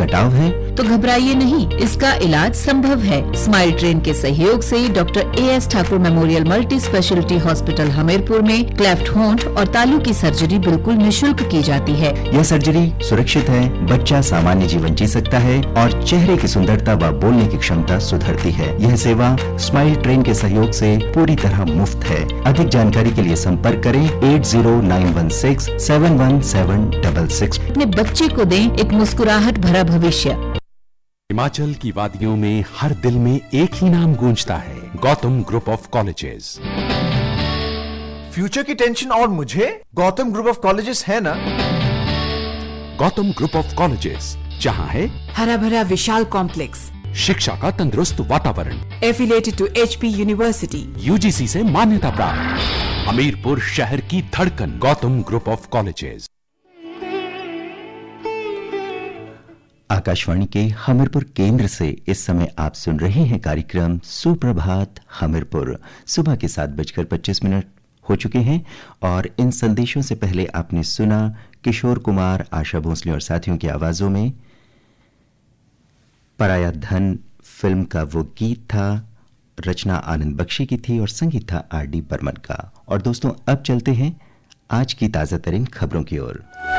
घटाव है? तो घबराइए नहीं, इसका इलाज संभव है। स्माइल ट्रेन के सहयोग से doctor AS Thakur memorial multi speciality hospital Hamirpur में क्लेफ्ट होंठ और तालू की सर्जरी बिल्कुल निःशुल्क की जाती है। यह सर्जरी सुरक्षित है, बच्चा सामान्य जीवन जी सकता है और चेहरे की सुंदरता व बोलने की क्षमता सुधरती है। यह सेवा स्माइल ट्रेन के सहयोग से पूरी तरह मुफ्त है। अधिक जानकारी के लिए संपर्क करें 8091671766। अपने बच्चे को दें एक मुस्कुराहट भरा भविष्य। हिमाचल की वादियों में हर दिल में एक ही नाम गूंजता है, Gautam group of colleges. Future की टेंशन और मुझे गौतम ग्रुप ऑफ कॉलेजेस है ना। गौतम ग्रुप ऑफ कॉलेजेस, जहां है हरा भरा विशाल कॉम्प्लेक्स, शिक्षा का तंदुरुस्त वातावरण, affiliated to HP university, UGC से मान्यता प्राप्त, हमीरपुर शहर की धड़कन, Gautam group of colleges. Akashvani के हमीरपुर केंद्र से इस समय आप सुन रहे हैं कार्यक्रम सुप्रभात हमीरपुर। सुबह के 7:25 हो चुके हैं और इन संदेशों से पहले आपने सुना किशोर कुमार, आशा भोसले और साथियों की आवाजों में पराया धन फिल्म का वो गीत था। रचना आनंद बख्शी की थी और संगीत था RD बर्मन का। और दोस्तों, अब चलते हैं आज की ताजा तरीन खबरों की ओर।